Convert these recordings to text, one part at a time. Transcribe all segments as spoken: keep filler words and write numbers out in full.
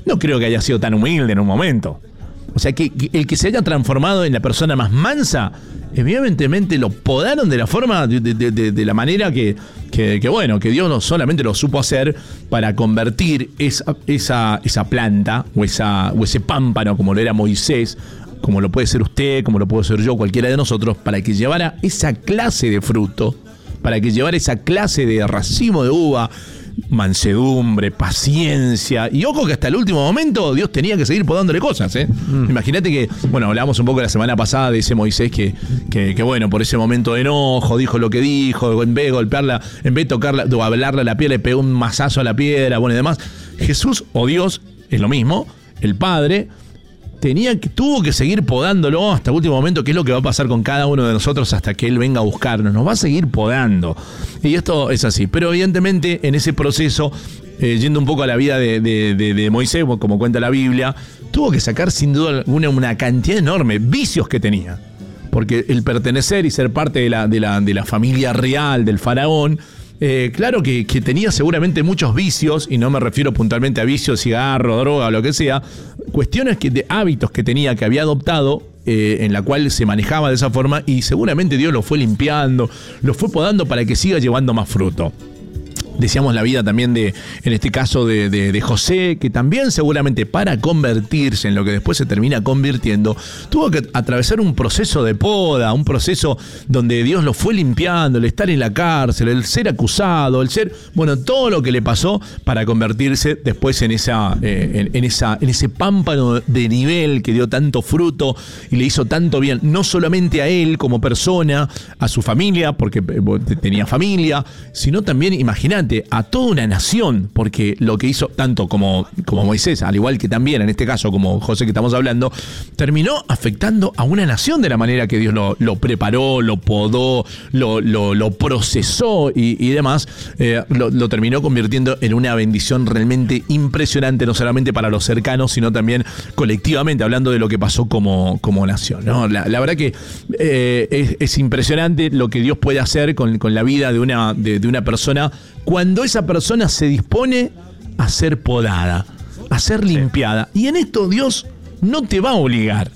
no creo que haya sido tan humilde en un momento. O sea, que, que el que se haya transformado en la persona más mansa, evidentemente lo podaron de la forma, de, de, de, de la manera que, que, que, bueno, que Dios no solamente lo supo hacer para convertir esa, esa, esa planta o, esa, o ese pámpano, como lo era Moisés, como lo puede ser usted, como lo puedo ser yo, cualquiera de nosotros, para que llevara esa clase de fruto, para que llevara esa clase de racimo de uva, mansedumbre, paciencia, y ojo que hasta el último momento Dios tenía que seguir podándole cosas, ¿eh? Mm. Imagínate que, bueno, hablamos un poco la semana pasada de ese Moisés que, que, que, bueno, por ese momento de enojo, dijo lo que dijo, en vez de golpearla, en vez de tocarla, de hablarle a la piedra, le pegó un mazazo a la piedra, bueno, y demás. Jesús o Dios es lo mismo, el Padre tenía que, tuvo que seguir podándolo hasta el último momento, que es lo que va a pasar con cada uno de nosotros hasta que Él venga a buscarnos. Nos va a seguir podando. Y esto es así. Pero evidentemente en ese proceso, eh, yendo un poco a la vida de, de, de, de Moisés, como cuenta la Biblia, tuvo que sacar sin duda alguna una cantidad enorme de vicios que tenía. Porque el pertenecer y ser parte de la, de la, de la familia real del faraón, Eh, claro que, que tenía seguramente muchos vicios, y no me refiero puntualmente a vicios, cigarro, droga o lo que sea, cuestiones que, de hábitos que tenía, que había adoptado, eh, en la cual se manejaba de esa forma, y seguramente Dios lo fue limpiando, lo fue podando para que siga llevando más fruto. Decíamos la vida también de, en este caso de, de, de José, que también seguramente para convertirse en lo que después se termina convirtiendo, tuvo que atravesar un proceso de poda, un proceso donde Dios lo fue limpiando, el estar en la cárcel, el ser acusado, el ser, bueno, todo lo que le pasó para convertirse después en esa, eh, en, en esa, en ese pámpano de nivel que dio tanto fruto y le hizo tanto bien, no solamente a él como persona, a su familia, porque tenía familia, sino también, imagínate, a toda una nación, porque lo que hizo tanto como, como Moisés, al igual que también en este caso como José que estamos hablando, terminó afectando a una nación de la manera que Dios lo, lo preparó, lo podó, lo, lo, lo procesó y, y demás, eh, lo, lo terminó convirtiendo en una bendición realmente impresionante, no solamente para los cercanos, sino también colectivamente, hablando de lo que pasó como, como nación, ¿no? La, la verdad que eh, es, es impresionante lo que Dios puede hacer con, con la vida de una, de, de una persona cuando esa persona se dispone a ser podada, a ser limpiada. Y en esto Dios no te va a obligar.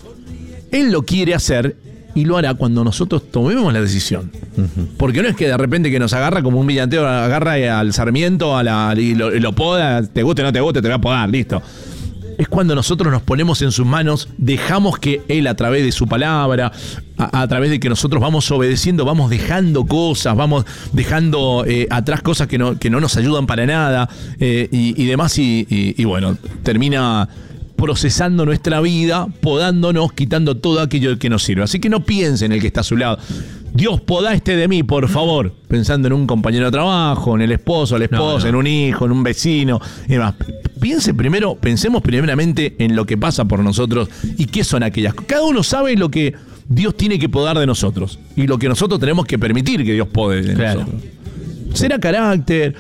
Él lo quiere hacer y lo hará cuando nosotros tomemos la decisión. Uh-huh. Porque no es que de repente que nos agarra como un brillanteo, agarra al sarmiento a la, y, lo, y lo poda, te guste o no te guste, te va a podar, listo. Es cuando nosotros nos ponemos en sus manos, dejamos que Él a través de su palabra, a, a través de que nosotros vamos obedeciendo, vamos dejando cosas, vamos dejando eh, atrás cosas que no, que no nos ayudan para nada eh, y, y demás y, y, y bueno, termina procesando nuestra vida, podándonos, quitando todo aquello que nos sirve. Así que no piense en el que está a su lado. Dios, podá este de mí, por favor. Pensando en un compañero de trabajo, en el esposo, la esposa, no, no. en un hijo, en un vecino y demás. Piense primero, pensemos primeramente en lo que pasa por nosotros y qué son aquellas. Cada uno sabe lo que Dios tiene que podar de nosotros y lo que nosotros tenemos que permitir que Dios pode de claro. nosotros. Será carácter,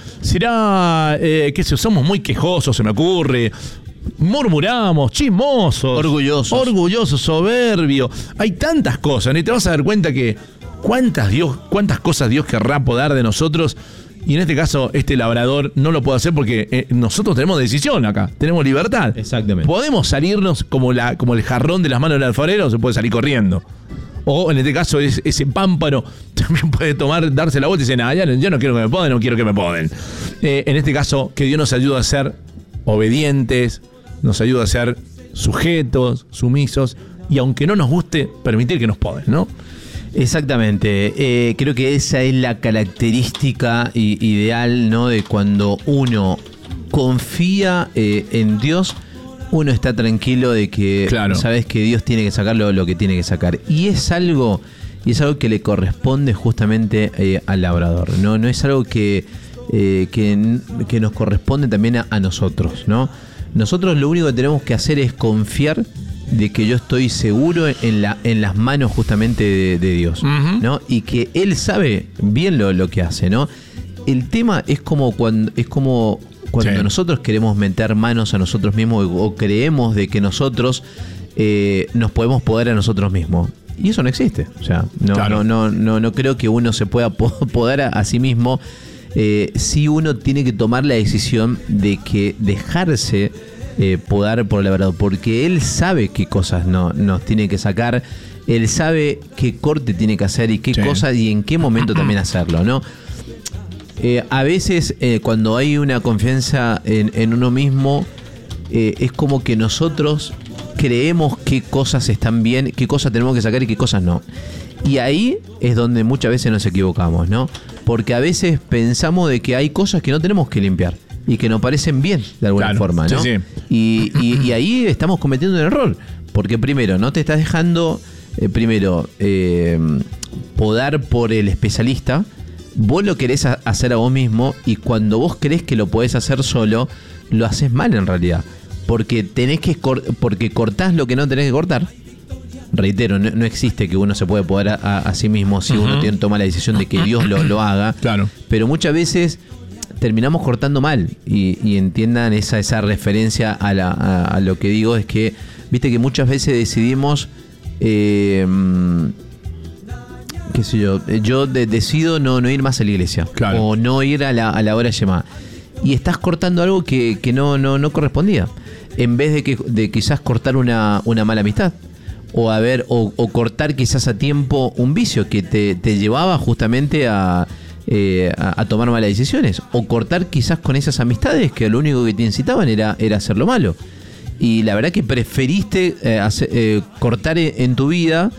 será eh, que somos muy quejosos, se me ocurre. Murmuramos, chismosos, orgullosos, orgullosos, soberbios. Hay tantas cosas, ¿no? Y te vas a dar cuenta que cuántas Dios, cuántas cosas Dios querrá podar de nosotros. Y en este caso, este labrador no lo puede hacer porque eh, nosotros tenemos decisión acá, tenemos libertad. Exactamente. Podemos salirnos como, la, como el jarrón de las manos del alfarero, o se puede salir corriendo. O en este caso, es, ese pámpano también puede tomar, darse la vuelta y decir, nah, ya, yo no quiero que me poden, no quiero que me poden. Eh, en este caso, que Dios nos ayude a ser obedientes, nos ayuda a ser sujetos, sumisos, y aunque no nos guste, permitir que nos poden, ¿no? Exactamente, eh, creo que esa es la característica ideal, ¿no? De cuando uno confía eh, en Dios, uno está tranquilo de que claro. sabes que Dios tiene que sacar lo, lo que tiene que sacar. Y es algo, y es algo que le corresponde justamente eh, al labrador, ¿no? No es algo que, eh, que, que nos corresponde también a, a nosotros, ¿no? Nosotros lo único que tenemos que hacer es confiar de que yo estoy seguro en, la, en las manos justamente de, de Dios, uh-huh. ¿no? Y que Él sabe bien lo, lo que hace, ¿no? El tema es como cuando, es como cuando sí. nosotros queremos meter manos a nosotros mismos o, o creemos de que nosotros eh, nos podemos poder a nosotros mismos. Y eso no existe. O sea, no, claro. no, no, no, no creo que uno se pueda poder a, a sí mismo. Eh, sí uno tiene que tomar la decisión de que dejarse eh, podar por el labrador, porque él sabe qué cosas no, nos tiene que sacar, él sabe qué corte tiene que hacer y qué sí. cosas y en qué momento también hacerlo, ¿no? Eh, a veces eh, cuando hay una confianza en, en uno mismo, eh, es como que nosotros creemos qué cosas están bien, qué cosas tenemos que sacar y qué cosas no. Y ahí es donde muchas veces nos equivocamos, ¿no? Porque a veces pensamos de que hay cosas que no tenemos que limpiar y que nos parecen bien de alguna claro, forma, ¿no? Sí, sí. Y, y, y ahí estamos cometiendo un error. Porque primero, no te estás dejando, eh, primero, eh, podar por el especialista. Vos lo querés hacer a vos mismo y cuando vos crees que lo podés hacer solo, lo haces mal en realidad. Porque tenés que porque cortás lo que no tenés que cortar. Reitero, no, no existe que uno se puede podar a, a, a sí mismo si uh-huh. uno tiene, toma la decisión de que Dios lo, lo haga. Claro. Pero muchas veces terminamos cortando mal. Y, y entiendan esa, esa referencia a, la, a, a lo que digo, es que, viste que muchas veces decidimos... Eh, qué sé yo, yo de, decido no, no ir más a la iglesia. Claro. O no ir a la, a la hora llamada. Y estás cortando algo que, que no, no, no correspondía. En vez de que de quizás cortar una, una mala amistad. O a ver, o, o cortar quizás a tiempo un vicio que te, te llevaba justamente a, eh, a, a tomar malas decisiones. O cortar quizás con esas amistades que lo único que te incitaban era, era hacer lo malo. Y la verdad que preferiste eh, hacer, eh, cortar en tu vida,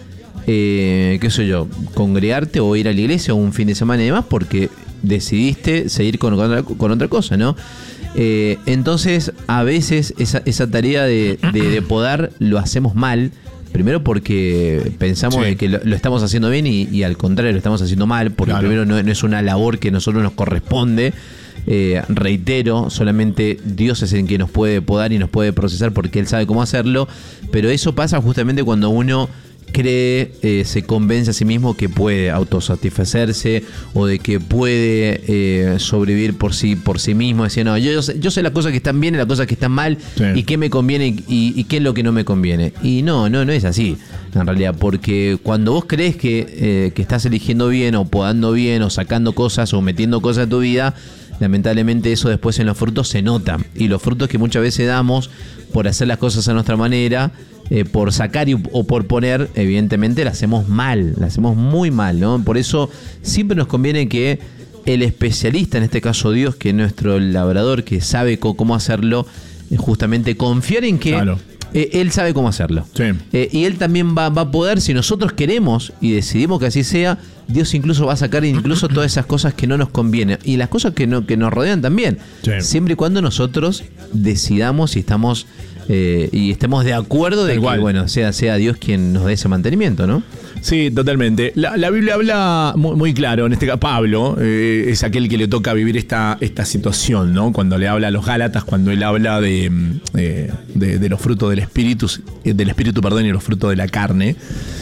eh, qué sé yo, congregarte o ir a la iglesia un fin de semana y demás, porque decidiste seguir con, con, otra, con otra cosa, ¿no? Eh, entonces, a veces esa, esa tarea de, de, de podar lo hacemos mal. Primero porque pensamos sí. de que lo, lo estamos haciendo bien y, y al contrario lo estamos haciendo mal, porque claro. primero no, no es una labor que a nosotros nos corresponde. Eh, reitero, solamente Dios es el que nos puede podar y nos puede procesar porque Él sabe cómo hacerlo, pero eso pasa justamente cuando uno cree, eh, se convence a sí mismo que puede autosatisfacerse o de que puede eh, sobrevivir por sí por sí mismo, decir, no, yo, yo, sé, yo sé las cosas que están bien y las cosas que están mal sí. y qué me conviene y, y qué es lo que no me conviene. Y no, no, no es así, en realidad, porque cuando vos crees que, eh, que estás eligiendo bien o podando bien o sacando cosas o metiendo cosas a tu vida, lamentablemente eso después en los frutos se nota. Y los frutos que muchas veces damos por hacer las cosas a nuestra manera, eh, por sacar y, o por poner, evidentemente la hacemos mal, la hacemos muy mal, ¿no? Por eso siempre nos conviene que el especialista, en este caso Dios, que es nuestro labrador, que sabe co- cómo hacerlo, eh, justamente confiar en que claro. eh, Él sabe cómo hacerlo. Sí. Eh, y Él también va, va a poder, si nosotros queremos y decidimos que así sea, Dios incluso va a sacar incluso todas esas cosas que no nos convienen y las cosas que, no, que nos rodean también. Sí. Siempre y cuando nosotros decidamos y estamos eh, y estemos de acuerdo de Igual. que bueno sea, sea Dios quien nos dé ese mantenimiento, ¿no? Sí, totalmente. La, la Biblia habla muy, muy claro, en este caso Pablo eh, es aquel que le toca vivir esta, esta situación, ¿no? Cuando le habla a los Gálatas, cuando él habla de, eh, de, de los frutos del espíritu, del espíritu, perdón, y los frutos de la carne.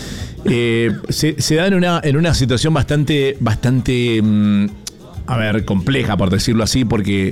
Eh, se, se da en una, en una situación bastante, bastante, mm, a ver, compleja, por decirlo así, porque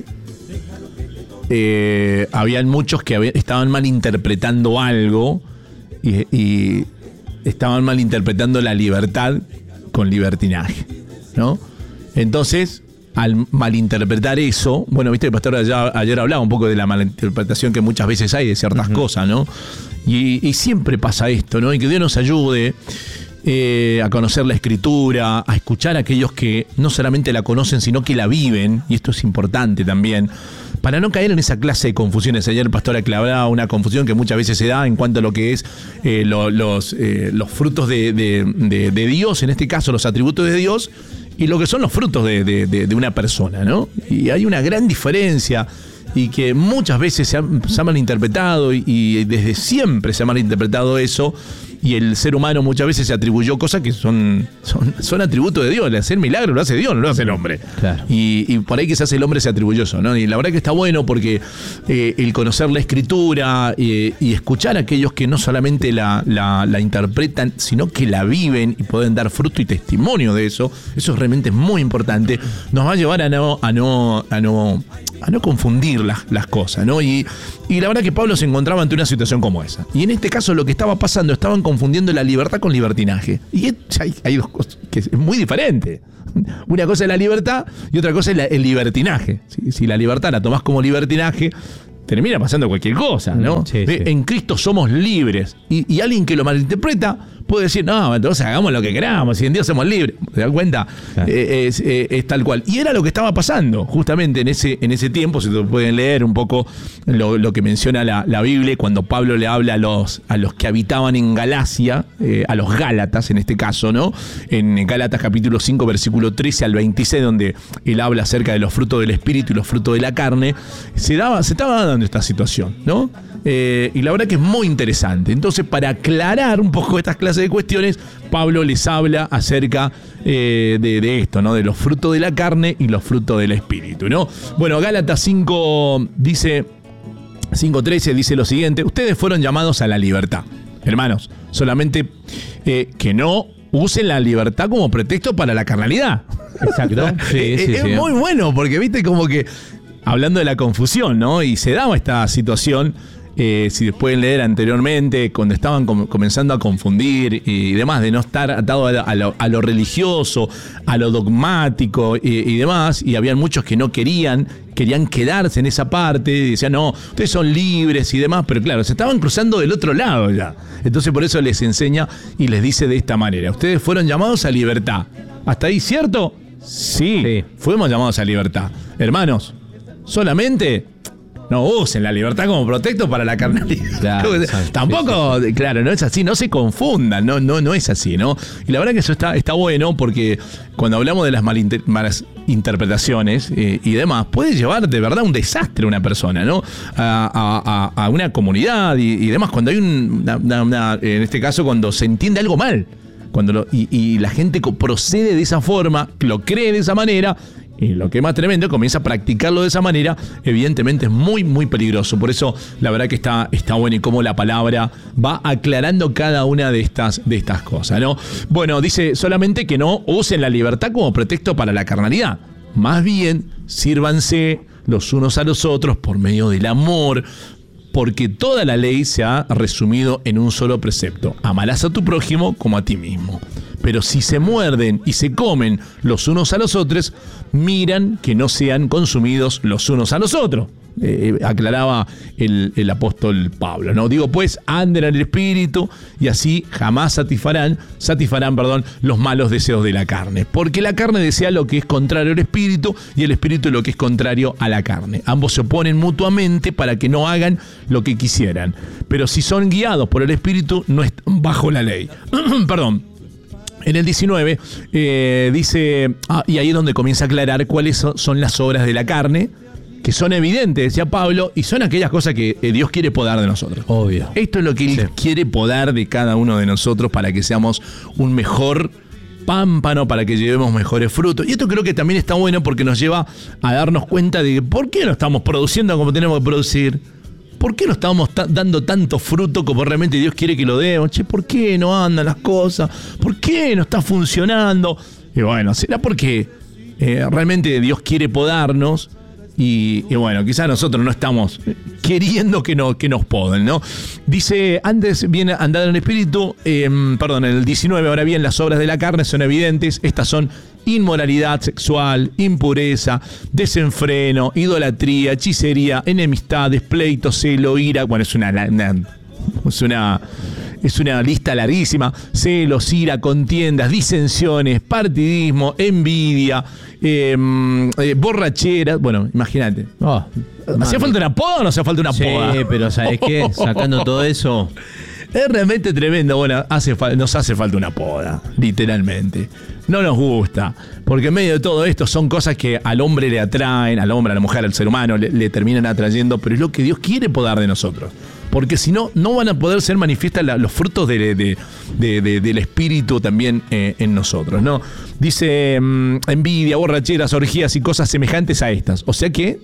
eh, habían muchos que había, estaban malinterpretando algo y, y estaban malinterpretando la libertad con libertinaje, ¿no? Entonces, al malinterpretar eso, bueno, viste, el pastor ayer, ayer hablaba un poco de la malinterpretación que muchas veces hay de ciertas uh-huh. cosas, ¿no? Y, y siempre pasa esto, ¿no? Y que Dios nos ayude eh, a conocer la Escritura, a escuchar a aquellos que no solamente la conocen, sino que la viven, y esto es importante también, para no caer en esa clase de confusiones. Ayer el pastor aclaraba una confusión que muchas veces se da en cuanto a lo que es eh, lo, los, eh, los frutos de, de, de, de Dios, en este caso los atributos de Dios, y lo que son los frutos de, de, de, de una persona, ¿no? Y hay una gran diferencia y que muchas veces se ha, se ha malinterpretado y, y desde siempre se ha malinterpretado eso, y el ser humano muchas veces se atribuyó cosas que son, son, son atributos de Dios. El hacer milagro lo hace Dios, no lo hace el hombre. Claro. Y, y por ahí quizás el hombre se atribuyó eso, ¿no? Y la verdad que está bueno porque eh, el conocer la Escritura eh, y escuchar a aquellos que no solamente la, la, la interpretan, sino que la viven y pueden dar fruto y testimonio de eso, eso es realmente muy importante. Nos va a llevar a no, a no, a no, a no confundir las, las cosas, ¿no? Y, y la verdad que Pablo se encontraba ante una situación como esa. Y en este caso lo que estaba pasando, estaban confundiendo la libertad con libertinaje. Y hay, hay dos cosas que es muy diferente. Una cosa es la libertad y otra cosa es la, el libertinaje. Si, si la libertad la tomás como libertinaje, termina pasando cualquier cosa, ¿no? Mm, sí, sí. En Cristo somos libres. Y, y alguien que lo malinterpreta puede decir, no, entonces hagamos lo que queramos, y en Dios somos libres. ¿Te das cuenta? Claro. Eh, es, eh, es tal cual. Y era lo que estaba pasando justamente en ese, en ese tiempo. Si te pueden leer un poco lo, lo que menciona la, la Biblia, cuando Pablo le habla a los, a los que habitaban en Galacia, eh, a los Gálatas en este caso, ¿no? En Gálatas capítulo cinco, versículo trece al veintiséis, donde él habla acerca de los frutos del Espíritu y los frutos de la carne, se, daba, se estaba dando esta situación, ¿no? Eh, y la verdad que es muy interesante. Entonces, para aclarar un poco estas clases de cuestiones, Pablo les habla acerca eh, de, de esto, ¿no? De los frutos de la carne y los frutos del Espíritu, ¿no? Bueno, Gálatas cinco dice, cinco trece dice lo siguiente: ustedes fueron llamados a la libertad, hermanos, solamente eh, que no usen la libertad como pretexto para la carnalidad. Exacto. Sí, sí, es sí. muy bueno, porque viste como que, hablando de la confusión, ¿no? Y se daba esta situación. Eh, si pueden leer anteriormente, cuando estaban com- comenzando a confundir y demás, de no estar atado a, a, lo, a lo religioso, a lo dogmático y, y demás, y habían muchos que no querían, querían quedarse en esa parte, y decían, no, ustedes son libres y demás, pero claro, se estaban cruzando del otro lado ya. Entonces por eso les enseña y les dice de esta manera: ustedes fueron llamados a libertad. ¿Hasta ahí cierto? Sí, sí. Fuimos llamados a libertad. Hermanos, solamente no usen la libertad como pretexto para la carnalidad. Claro, tampoco, sí, sí. Claro, no es así, no se confundan, no, no, no es así, ¿no? Y la verdad que eso está, está bueno, porque cuando hablamos de las malinter- malas interpretaciones eh, y demás, puede llevar de verdad un desastre a una persona, ¿no? A, a, a una comunidad y, y demás, cuando hay un, una, una, una, en este caso, cuando se entiende algo mal, cuando lo, y, y la gente procede de esa forma, lo cree de esa manera. Y lo que es más tremendo, comienza a practicarlo de esa manera, evidentemente es muy, muy peligroso. Por eso, la verdad que está, está bueno y cómo la palabra va aclarando cada una de estas, de estas cosas, ¿no? Bueno, dice solamente que no usen la libertad como pretexto para la carnalidad. Más bien, sírvanse los unos a los otros por medio del amor, porque toda la ley se ha resumido en un solo precepto: amarás a tu prójimo como a ti mismo. Pero si se muerden y se comen los unos a los otros, miran que no sean consumidos los unos a los otros. Eh, aclaraba el, el apóstol Pablo, ¿no? Digo, pues, anden en el Espíritu y así jamás satisfarán, satisfarán, perdón, los malos deseos de la carne. Porque la carne desea lo que es contrario al Espíritu y el Espíritu lo que es contrario a la carne. Ambos se oponen mutuamente para que no hagan lo que quisieran. Pero si son guiados por el Espíritu, no están bajo la ley. Perdón. En el diecinueve eh, dice, ah, y ahí es donde comienza a aclarar cuáles son, son las obras de la carne, que son evidentes, decía Pablo, y son aquellas cosas que eh, Dios quiere podar de nosotros. Obvio. Esto es lo que Él sí. quiere podar de cada uno de nosotros para que seamos un mejor pámpano, para que llevemos mejores frutos. Y esto creo que también está bueno porque nos lleva a darnos cuenta de por qué no estamos produciendo como tenemos que producir. ¿Por qué no estamos ta- dando tanto fruto como realmente Dios quiere que lo demos? Che, ¿por qué no andan las cosas? ¿Por qué no está funcionando? Y bueno, será porque eh, realmente Dios quiere podarnos y, y bueno, quizás nosotros no estamos queriendo que, no, que nos poden, ¿no? Dice, antes viene andar en el Espíritu, eh, perdón, en el diecinueve, ahora bien, las obras de la carne son evidentes. Estas son inmoralidad sexual, impureza, desenfreno, idolatría, hechicería, enemistades, pleitos, celo, ira. Bueno, es una, una, es una, es una lista larguísima. Celos, ira, contiendas, disensiones, partidismo, envidia, eh, eh, borracheras. Bueno, imagínate. Oh, ¿hacía falta una poda o no hacía falta una sí, poda? Sí, pero ¿sabes qué? Sacando todo eso... Es realmente tremendo. Bueno, hace fa- nos hace falta una poda, literalmente. No nos gusta, porque en medio de todo esto son cosas que al hombre le atraen, al hombre, a la mujer, al ser humano, le, le terminan atrayendo, pero es lo que Dios quiere podar de nosotros. Porque si no, no van a poder ser manifiestas la, los frutos de, de, de, de, del Espíritu también eh, en nosotros, ¿no? Dice mmm, envidia, borracheras, orgías y cosas semejantes a estas. O sea que...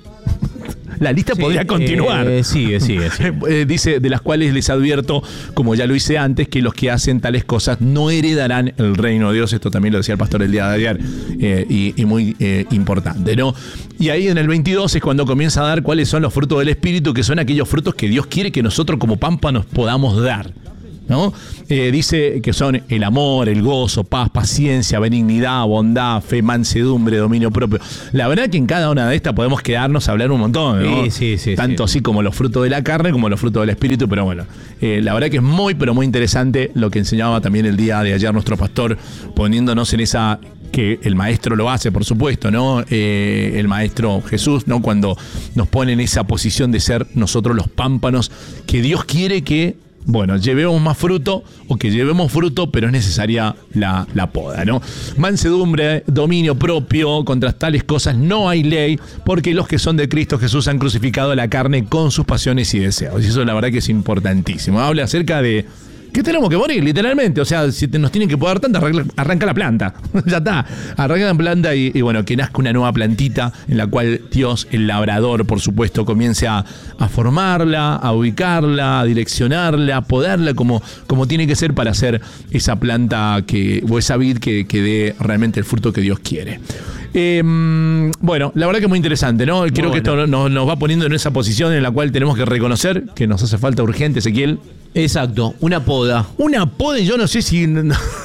La lista sí, podría continuar. Eh, sigue, sigue, sigue. Eh, dice, de las cuales les advierto, como ya lo hice antes, que los que hacen tales cosas no heredarán el reino de Dios. Esto también lo decía el pastor el día de ayer, eh, y, y muy eh, importante, ¿no? Y ahí en el veintidós es cuando comienza a dar cuáles son los frutos del Espíritu, que son aquellos frutos que Dios quiere que nosotros como pámpanos podamos dar. ¿no? Eh, dice que son el amor, el gozo, paz, paciencia, benignidad, bondad, fe, mansedumbre, dominio propio. La verdad que en cada una de estas podemos quedarnos a hablar un montón, ¿no? Sí, sí, sí. Tanto sí. así como los frutos de la carne, como los frutos del espíritu, pero bueno, eh, la verdad que es muy, pero muy interesante lo que enseñaba también el día de ayer nuestro pastor, poniéndonos en esa... que el maestro lo hace, por supuesto, ¿no? Eh, el maestro Jesús, ¿no? Cuando nos pone en esa posición de ser nosotros los pámpanos, que Dios quiere que, bueno, llevemos más fruto o que llevemos fruto, pero es necesaria la, la poda, ¿no? Mansedumbre, dominio propio, contra tales cosas no hay ley, porque los que son de Cristo Jesús han crucificado la carne con sus pasiones y deseos. Y eso la verdad que es importantísimo. Habla acerca de que tenemos que morir, literalmente. O sea, si te, nos tienen que podar tanta, arranca, arranca la planta. Ya está. Arranca la planta y, y bueno, que nazca una nueva plantita en la cual Dios, el labrador, por supuesto, comience a, a formarla, a ubicarla, a direccionarla, a podarla como, como tiene que ser para hacer esa planta que, o esa vid que, que dé realmente el fruto que Dios quiere. Eh, bueno, la verdad que es muy interesante, ¿no? Creo bueno. que esto nos, nos va poniendo en esa posición en la cual tenemos que reconocer que nos hace falta urgente, Ezequiel. Exacto, una poda. Una poda, yo no sé si...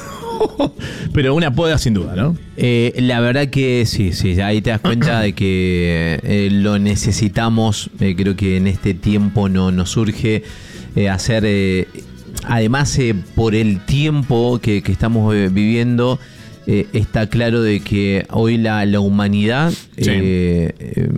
pero una poda sin duda, ¿no? Eh, la verdad que sí, sí, ahí te das cuenta de que eh, lo necesitamos. Eh, creo que en este tiempo no nos surge eh, hacer... Eh, además, eh, por el tiempo que, que estamos eh, viviendo... Eh, está claro de que hoy la, la humanidad sí. eh, eh,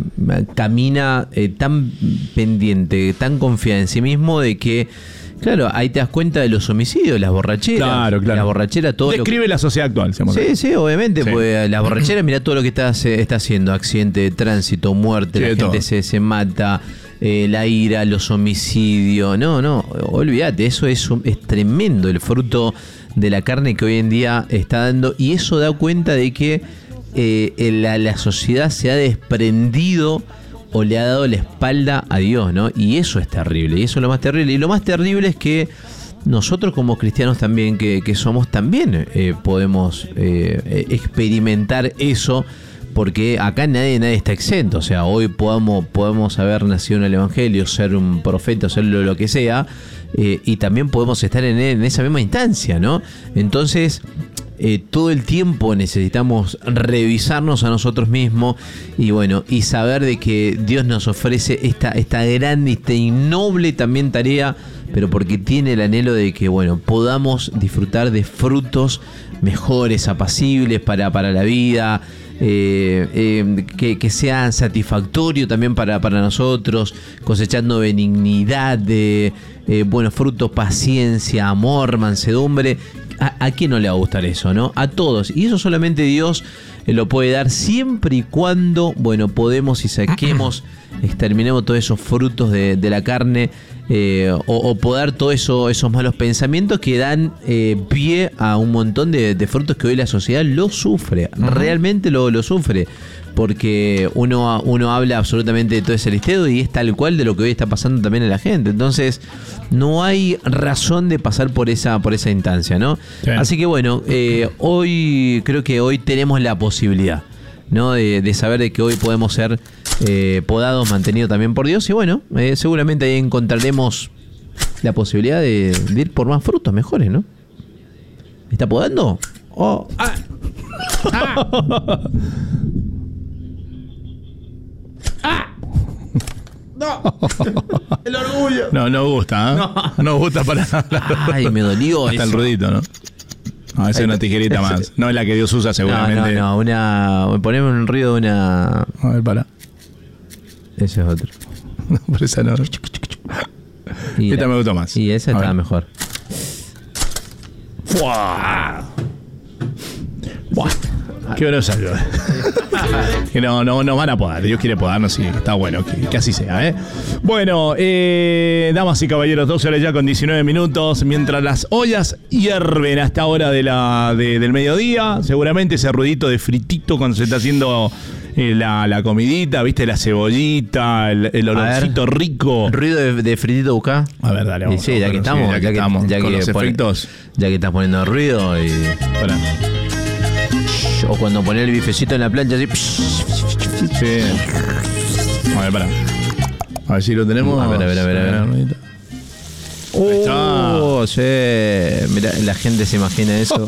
camina eh, tan pendiente, tan confiada en sí mismo de que, claro, ahí te das cuenta de los homicidios, las borracheras. Claro, claro. La borrachera, todo describe lo que... la sociedad actual. Sí, sí, sí, obviamente. Sí. Pues la borrachera, mirá todo lo que está, está haciendo. Accidente de tránsito, muerte, sí, la gente se, se mata. Eh, la ira, los homicidios. No, no, olvídate, eso es, es tremendo el fruto de la carne que hoy en día está dando, y eso da cuenta de que eh, la, la sociedad se ha desprendido o le ha dado la espalda a Dios, ¿no? Y eso es terrible, y eso es lo más terrible. Y lo más terrible es que nosotros como cristianos también, que, que somos también, eh, podemos eh, experimentar eso, porque acá nadie, nadie está exento. O sea, hoy podamos, podemos haber nacido en el Evangelio, ser un profeta, ser lo, lo que sea, eh, y también podemos estar en, en esa misma instancia, ¿no? Entonces, eh, todo el tiempo necesitamos revisarnos a nosotros mismos y bueno, y saber de que Dios nos ofrece esta, esta grande, esta innoble también tarea, pero porque tiene el anhelo de que, bueno, podamos disfrutar de frutos mejores, apacibles para, para la vida. Eh, eh, que, que sea satisfactorio también para, para nosotros, cosechando benignidad, de, eh, buenos frutos, paciencia, amor, mansedumbre. ¿A, a quién no le va a gustar eso, no? A todos. Y eso solamente Dios eh, lo puede dar siempre y cuando, bueno, podemos y saquemos, exterminemos todos esos frutos de, de la carne. Eh, o, o podar todos eso, esos malos pensamientos que dan eh, pie a un montón de, de frutos que hoy la sociedad lo sufre, uh-huh. realmente lo, lo sufre, porque uno, uno habla absolutamente de todo ese listeo y es tal cual de lo que hoy está pasando también en la gente. Entonces no hay razón de pasar por esa, por esa instancia, ¿no? Sí. Así que bueno, eh, hoy creo que hoy tenemos la posibilidad, ¿no? De, de saber de que hoy podemos ser eh, podados, mantenidos también por Dios. Y bueno, eh, seguramente ahí encontraremos la posibilidad de, de ir por más frutos mejores, ¿no? ¿Me está podando? Oh. Ah. Ah. Ah. No, el orgullo. No, no gusta, ¿eh? No, no gusta para nada. Ay, me dolió. Hasta eso. El ruidito, ¿no? No, esa es una tijerita más. No es la que Dios usa seguramente. No, no, no. Una... Poneme un ruido de una... A ver, para. Ese es otro. No, por esa no. Y esta la... me gustó más. Y esa está mejor. ¡Fua! ¡Buah! Qué bueno salió. Que no, no nos van a podar. Dios quiere podarnos y está bueno que, que así sea, ¿eh? Bueno, eh, damas y caballeros, doce horas ya con diecinueve minutos. Mientras las ollas hierven a esta hora de la, de, del mediodía, seguramente ese ruidito de fritito cuando se está haciendo eh, la, la comidita, ¿viste? La cebollita, el, el olorcito rico. ¿Ruido de, de fritito buscá? A ver, dale. Vamos, sí, ya que estamos. Sí, ya que, ya que estamos. Ya con que los pone, efectos. Ya que estás poniendo ruido y... Para. O cuando pones el bifecito en la plancha así. Sí. A ver, para. A ver si lo tenemos. A ver, a ver, a ver. A ver. Ahí está. Oh, fritándose. Mirá, la gente se imagina eso.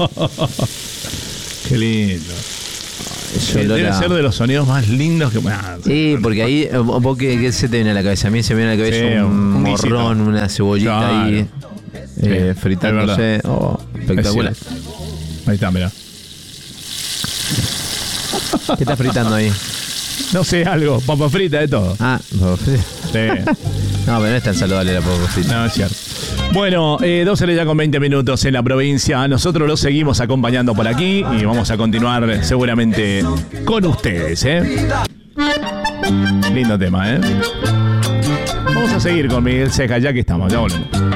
Qué lindo. Eso Eh, Debe a... ser de los sonidos más lindos que... Ah, Sí, porque ahí, ¿vos qué, qué se te viene a la cabeza? A mí se me viene a la cabeza Sí, un, un morrón, guisito. una cebollita Claro. ahí, eh, Sí, fritándose. es Oh, espectacular. Es cierto. Ahí está, mirá. ¿Qué estás fritando ahí? No sé, algo, papa frita de todo. Ah, papa frita. Sí. No, pero no es tan saludable la papa frita. No, es cierto. Bueno, eh, doce ya con veinte minutos en la provincia. Nosotros los seguimos acompañando por aquí y vamos a continuar seguramente con ustedes, ¿eh? Lindo tema, ¿eh? Vamos a seguir con Miguel Ceja, ya que estamos, ya volvemos.